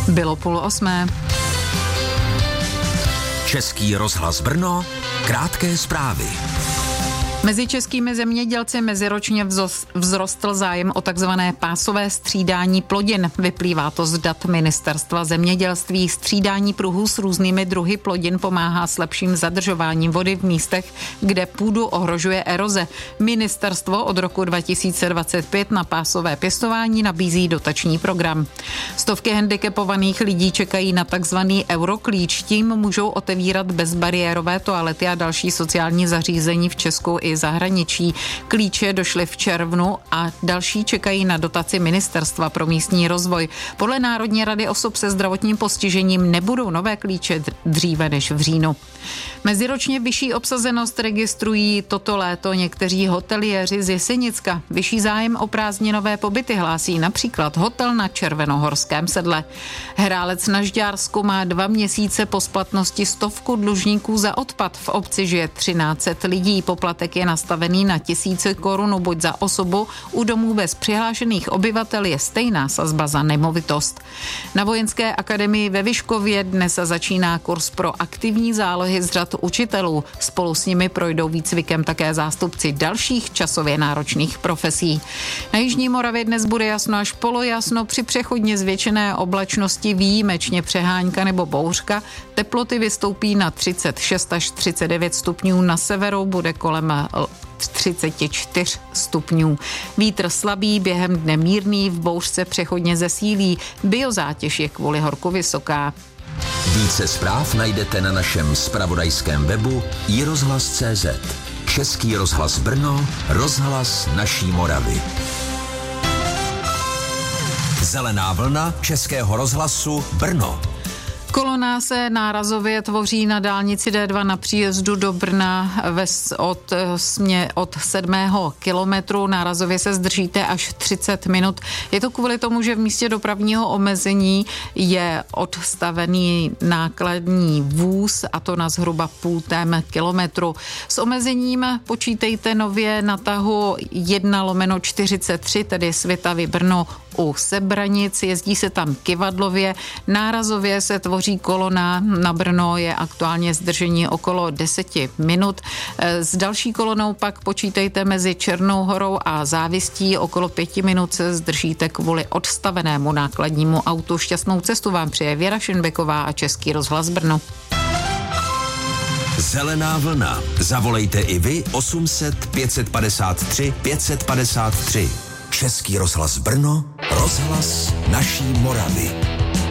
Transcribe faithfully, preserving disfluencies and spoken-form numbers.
Bylo půl osmé. Český rozhlas Brno, krátké zprávy. Mezi českými zemědělci meziročně vzrostl zájem o takzvané pásové střídání plodin. Vyplývá to z dat Ministerstva zemědělství. Střídání pruhů s různými druhy plodin pomáhá s lepším zadržováním vody v místech, kde půdu ohrožuje eroze. Ministerstvo od roku dva tisíce dvacet pět na pásové pěstování nabízí dotační program. Stovky handicapovaných lidí čekají na takzvaný euroklíč. Tím můžou otevírat bezbariérové toalety a další sociální zařízení v Česku i zahraničí. Klíče došly v červnu a další čekají na dotaci Ministerstva pro místní rozvoj. Podle Národní rady osob se zdravotním postižením nebudou nové klíče dříve než v říjnu. Meziročně vyšší obsazenost registrují toto léto někteří hoteliéři z Jesenicka. Vyšší zájem o prázdninové pobyty hlásí například hotel na Červenohorském sedle. Herálec na Žďársku má dva měsíce po splatnosti stovku dlužníků za odpad. V obci žije třináct set lidí. Poplatek je nastavený na tisíce korun, buď za osobu. U domů bez přihlášených obyvatel je stejná sazba za nemovitost. Na Vojenské akademii ve Vyškově dnes začíná kurz pro aktivní zálohy z řad učitelů. Spolu s nimi projdou výcvikem také zástupci dalších časově náročných profesí. Na Jižní Moravě dnes bude jasno až polojasno, při přechodně zvětšené oblačnosti výjimečně přehánka nebo bouřka. Teploty vystoupí na třicet šest až třicet devět stupňů, na severu bude kolem třicet čtyři stupňů. Vítr slabý, během dne mírný, v bouřce přechodně zesílí. Biozátěž je kvůli horku vysoká. Více zpráv najdete na našem zpravodajském webu i rozhlas tečka cé zet. Český rozhlas Brno, rozhlas naší Moravy. Zelená vlna Českého rozhlasu Brno. Kolona se nárazově tvoří na dálnici D dva na příjezdu do Brna ves od, smě, od sedmého kilometru. Nárazově se zdržíte až třicet minut. Je to kvůli tomu, že v místě dopravního omezení je odstavený nákladní vůz, a to na zhruba půl tém kilometru. S omezením počítejte nově na tahu jedna lomeno čtyřicet tři, tedy Svitavy Brno u Sebranic. Jezdí se tam kyvadlově. Nárazově se tvoří kolona na Brno, je aktuálně zdržení okolo deseti minut. S další kolonou pak počítejte mezi Černou Horou a Závistí. Okolo pěti minut se zdržíte kvůli odstavenému nákladnímu autu. Šťastnou cestu vám přeje Věra Šenbeková a Český rozhlas Brno. Zelená vlna. Zavolejte i vy osm set pět padesát tři pět padesát tři. Český rozhlas Brno, rozhlas naší Moravy.